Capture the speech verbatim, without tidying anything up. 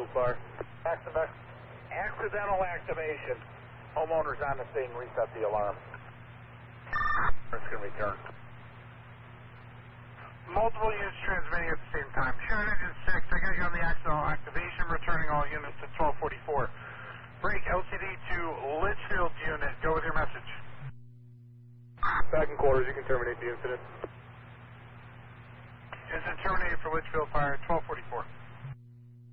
Fire. Accident. Accidental activation. Homeowners on the scene, reset the alarm. It's going to return. Multiple units transmitting at the same time. Sharon Engine six, I got you on the accidental activation, returning all units to twelve forty-four. Break L C D to Litchfield unit. Go with your message. Back in quarters, you can terminate the incident. Incident terminated for Litchfield Fire, twelve forty-four.